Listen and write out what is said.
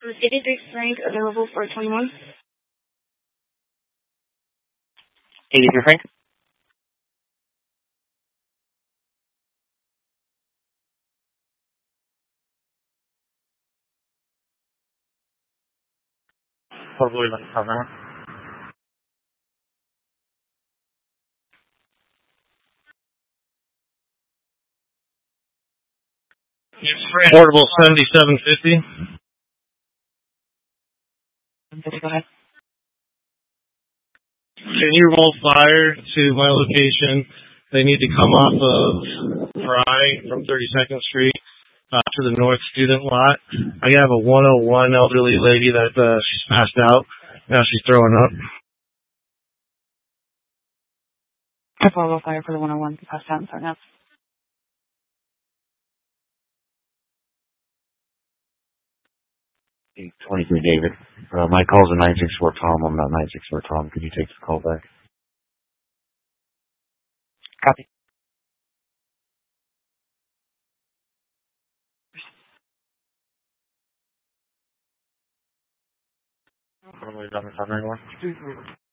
Was 83 Frank available for 21? 83 Frank? Probably like half an hour. Portable 7750. Go ahead. Can you roll fire to my location? They need to come off of Fry from 32nd Street to the North Student Lot. I have a 101 elderly lady that she's passed out. Now she's throwing up. I follow fire for the 101 passed out and starting up. 23 David. My call's a 964 Tom. I'm not 964 Tom. Could you take the call back? Copy. I'm going to leave on the phone anymore.